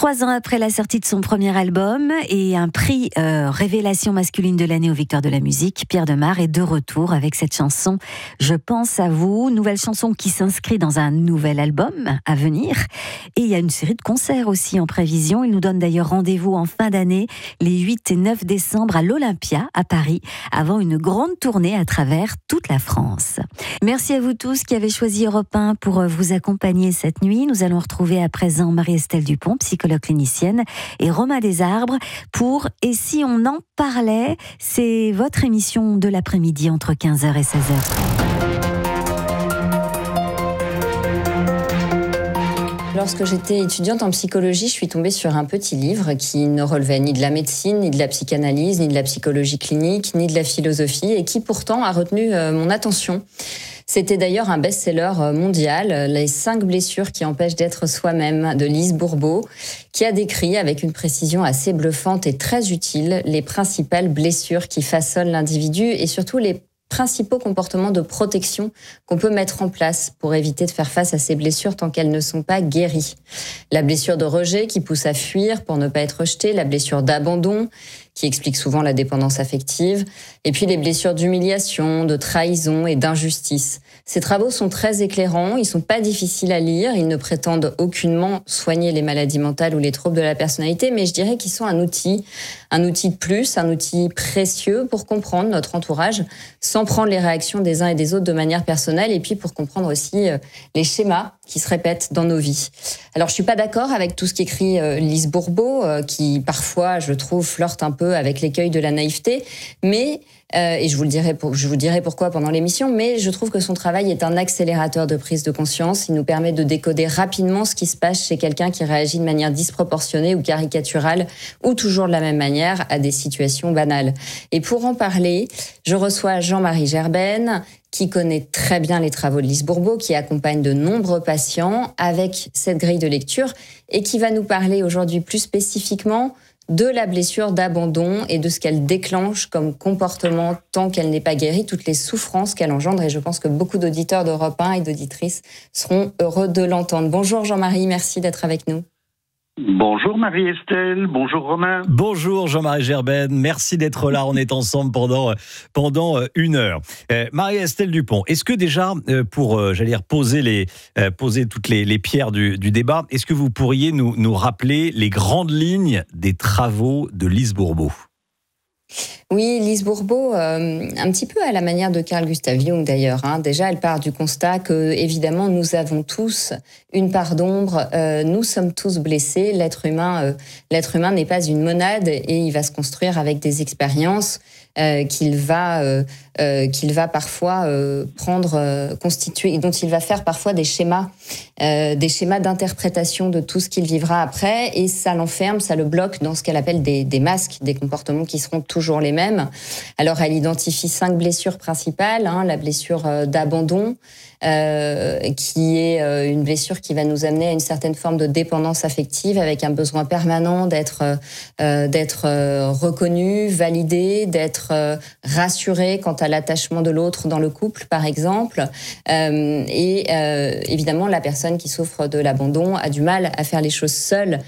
3 ans après la sortie de son premier album et un prix révélation masculine de l'année aux Victoires de la musique, Pierre Demar est de retour avec cette chanson « Je pense à vous », nouvelle chanson qui s'inscrit dans un nouvel album à venir. Et il y a une série de concerts aussi en prévision. Il nous donne d'ailleurs rendez-vous en fin d'année, les 8 et 9 décembre à l'Olympia à Paris, avant une grande tournée à travers toute la France. Merci à vous tous qui avez choisi Europe 1 pour vous accompagner cette nuit. Nous allons retrouver à présent Marie-Estelle Dupont, psychologue clinicienne, et Romain Desarbres pour « Et si on en parlait ?» C'est votre émission de l'après-midi entre 15h et 16h. Lorsque j'étais étudiante en psychologie, je suis tombée sur un petit livre qui ne relevait ni de la médecine, ni de la psychanalyse, ni de la psychologie clinique, ni de la philosophie, et qui pourtant a retenu mon attention. C'était d'ailleurs un best-seller mondial, Les 5 blessures qui empêchent d'être soi-même, de Lise Bourbeau, qui a décrit avec une précision assez bluffante et très utile les principales blessures qui façonnent l'individu et surtout les principaux comportements de protection qu'on peut mettre en place pour éviter de faire face à ces blessures tant qu'elles ne sont pas guéries. La blessure de rejet qui pousse à fuir pour ne pas être rejeté, la blessure d'abandon qui explique souvent la dépendance affective, et puis les blessures d'humiliation, de trahison et d'injustice. Ces travaux sont très éclairants, ils sont pas difficiles à lire, ils ne prétendent aucunement soigner les maladies mentales ou les troubles de la personnalité, mais je dirais qu'ils sont un outil de plus, un outil précieux pour comprendre notre entourage, sans prendre les réactions des uns et des autres de manière personnelle, et puis pour comprendre aussi les schémas qui se répètent dans nos vies. Alors je suis pas d'accord avec tout ce qu'écrit Lise Bourbeau, qui parfois, je trouve, flirte un peu avec l'écueil de la naïveté, mais et je vous dirai pourquoi pendant l'émission, mais je trouve que son travail est un accélérateur de prise de conscience. Il nous permet de décoder rapidement ce qui se passe chez quelqu'un qui réagit de manière disproportionnée ou caricaturale, ou toujours de la même manière à des situations banales. Et pour en parler, je reçois Jean-Marie Gerben, qui connaît très bien les travaux de Lise Bourbeau, qui accompagne de nombreux patients avec cette grille de lecture et qui va nous parler aujourd'hui plus spécifiquement de la blessure d'abandon et de ce qu'elle déclenche comme comportement tant qu'elle n'est pas guérie, toutes les souffrances qu'elle engendre. Et je pense que beaucoup d'auditeurs d'Europe 1 et d'auditrices seront heureux de l'entendre. Bonjour Jean-Marie, merci d'être avec nous. Bonjour Marie-Estelle, bonjour Romain. Bonjour Jean-Marie Gerben, merci d'être là, on est ensemble pendant 1 heure. Marie-Estelle Dupont, est-ce que déjà, pour poser toutes les pierres du débat, est-ce que vous pourriez nous rappeler les grandes lignes des travaux de Lise Bourbeau ? Oui, Lise Bourbeau, un petit peu à la manière de Carl Gustav Jung d'ailleurs. Déjà, elle part du constat que, évidemment, nous avons tous une part d'ombre. Nous sommes tous blessés. L'être humain n'est pas une monade et il va se construire avec des expériences qu'il va parfois constituer, dont il va faire parfois des schémas d'interprétation de tout ce qu'il vivra après, et ça l'enferme, ça le bloque dans ce qu'elle appelle des masques, des comportements qui seront toujours les mêmes. Alors elle identifie 5 blessures principales, la blessure d'abandon, qui est une blessure qui va nous amener à une certaine forme de dépendance affective avec un besoin permanent d'être reconnu, validé, d'être rassuré quant à l'attachement de l'autre dans le couple, par exemple. Évidemment, la personne qui souffre de l'abandon a du mal à faire les choses seule